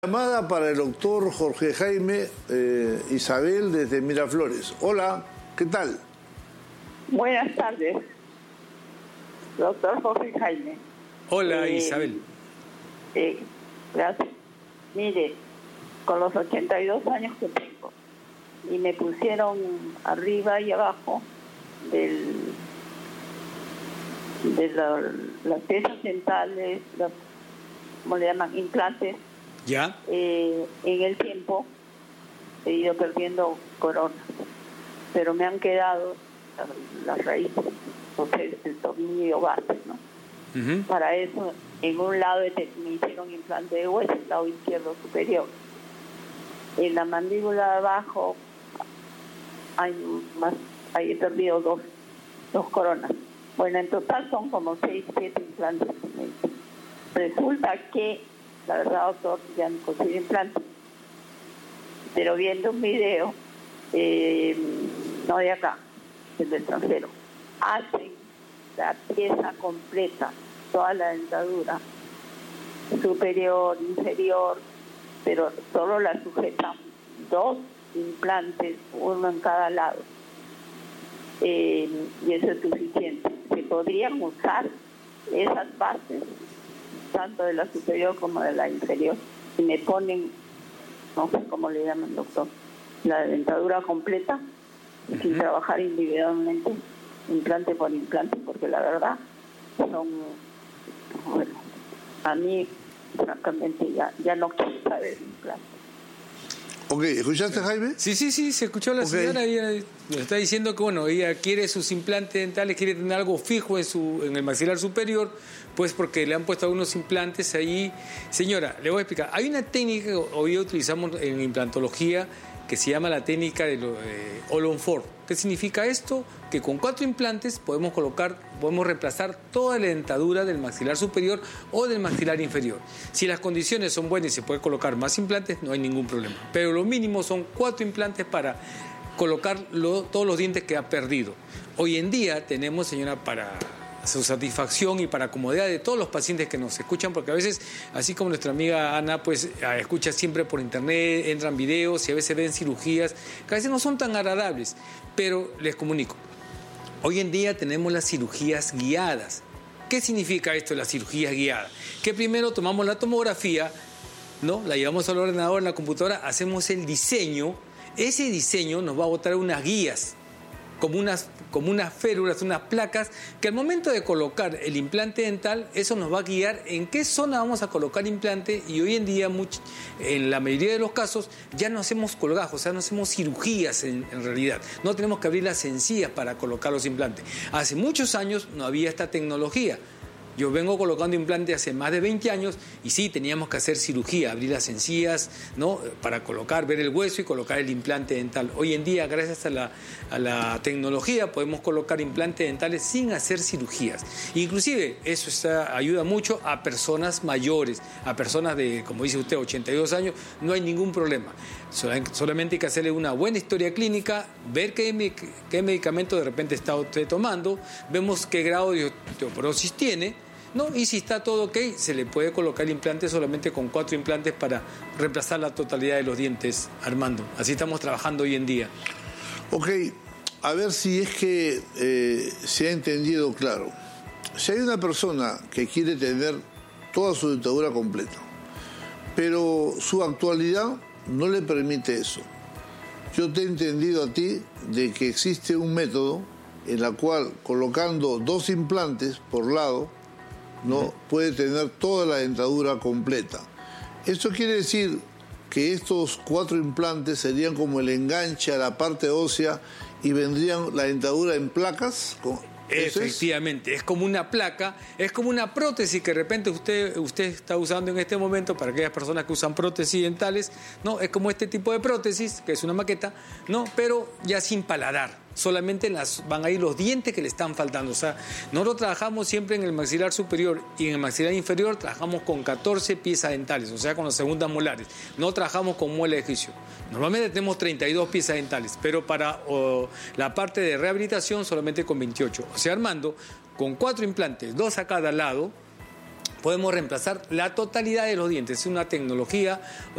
Llamada para el doctor Jorge Jaime Isabel desde Miraflores. Hola, ¿qué tal? Buenas tardes, doctor Jorge Jaime. Hola, Isabel. Gracias. Mire, con los 82 años que tengo, y me pusieron arriba y abajo de las piezas dentales, ¿cómo le llaman? Implantes. ¿Ya? En el tiempo he ido perdiendo coronas, pero me han quedado las raíces, o sea, el tornillo base, ¿no? Uh-huh. Para eso, en un lado me hicieron implante de hueso, el lado izquierdo superior. En la mandíbula de abajo he perdido dos coronas. Bueno, en total son como 6, 7 implantes. Resulta que, la verdad, doctor, ya no consigo implante, pero viendo un video, no de acá, es del extranjero, hacen la pieza completa, toda la dentadura, superior, inferior, pero solo la sujetan 2 implantes, uno en cada lado, y eso es suficiente. Se podrían usar esas bases, tanto de la superior como de la inferior, y me ponen, no sé cómo le llaman, doctor, la dentadura completa, uh-huh, sin trabajar individualmente, implante por implante, porque la verdad son, bueno, a mí francamente ya no quiero saber implante. Ok, ¿escuchaste, Jaime? Sí, se escuchó la señora, ella está diciendo que, bueno, ella quiere sus implantes dentales, quiere tener algo fijo en el maxilar superior, pues porque le han puesto algunos implantes ahí. Señora, le voy a explicar. Hay una técnica que hoy utilizamos en implantología que se llama la técnica de All-on-4. ¿Qué significa esto? Que con 4 implantes podemos reemplazar toda la dentadura del maxilar superior o del maxilar inferior. Si las condiciones son buenas y se puede colocar más implantes, no hay ningún problema. Pero lo mínimo son 4 implantes para colocar todos los dientes que ha perdido. Hoy en día tenemos, señora, para su satisfacción y para comodidad de todos los pacientes que nos escuchan, porque a veces, así como nuestra amiga Ana, pues escucha siempre por internet, entran videos y a veces ven cirugías que a veces no son tan agradables, pero les comunico, hoy en día tenemos las cirugías guiadas. ¿Qué significa esto de las cirugías guiadas? Que primero tomamos la tomografía, ¿no? La llevamos al ordenador, en la computadora, hacemos el diseño. Ese diseño nos va a botar unas guías, como unas férulas, unas placas, que al momento de colocar el implante dental, eso nos va a guiar en qué zona vamos a colocar implante, y hoy en día, en la mayoría de los casos, ya no hacemos colgajos, o sea, no hacemos cirugías en realidad. No tenemos que abrir las encías para colocar los implantes. Hace muchos años no había esta tecnología. Yo vengo colocando implantes hace más de 20 años y sí, teníamos que hacer cirugía, abrir las encías, ¿no? Para ver el hueso y colocar el implante dental. Hoy en día, gracias a la tecnología, podemos colocar implantes dentales sin hacer cirugías. Inclusive, eso ayuda mucho a personas mayores, a personas de, como dice usted, 82 años, no hay ningún problema. Solamente hay que hacerle una buena historia clínica, ver qué medicamento de repente está usted tomando, vemos qué grado de osteoporosis tiene, ¿no? Y si está todo ok, se le puede colocar el implante solamente con 4 implantes para reemplazar la totalidad de los dientes, Armando. Así estamos trabajando hoy en día. Ok, a ver si es que se ha entendido claro. Si hay una persona que quiere tener toda su dentadura completa, pero su actualidad no le permite eso, yo te he entendido a ti de que existe un método en la cual, colocando 2 implantes por lado, no puede tener toda la dentadura completa. Esto quiere decir que estos 4 implantes serían como el enganche a la parte ósea y vendrían la dentadura en placas. Efectivamente, es como una placa, es como una prótesis que de repente usted está usando en este momento para aquellas personas que usan prótesis dentales, ¿no? Es como este tipo de prótesis, que es una maqueta, ¿no? Pero ya sin paladar. Solamente van a ir los dientes que le están faltando. O sea, nosotros trabajamos siempre en el maxilar superior y en el maxilar inferior trabajamos con 14 piezas dentales, o sea, con las segundas molares. No trabajamos con muela de juicio. Normalmente tenemos 32 piezas dentales, pero para la parte de rehabilitación solamente con 28. O sea, Armando, con 4 implantes, 2 a cada lado, podemos reemplazar la totalidad de los dientes. Es una tecnología